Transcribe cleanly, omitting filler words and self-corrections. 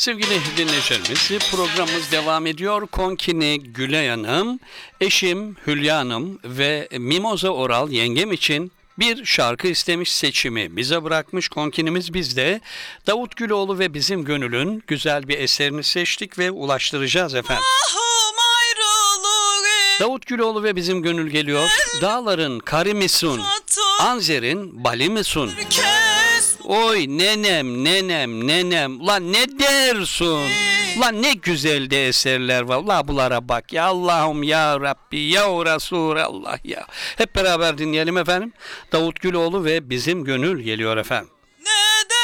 Sevgili dinleyicilerimiz, programımız devam ediyor. Konkini Gülay Hanım, eşim Hülya Hanım ve Mimoza Oral yengem için bir şarkı istemiş, seçimi bize bırakmış. Konkinimiz bizde. Davut Güloğlu ve Bizim Gönül'ün güzel bir eserini seçtik ve ulaştıracağız efendim. Davut Güloğlu ve Bizim Gönül geliyor. Dağların kari misun, Anzer'in bali misun? Oy nenem nenem nenem, lan ne dersun? Lan ne güzel de eserler var. La bunlara bak ya Allah'ım ya Rabbi ya Resulallah ya. Hep beraber dinleyelim efendim. Davut Güloğlu ve Bizim Gönül geliyor efendim.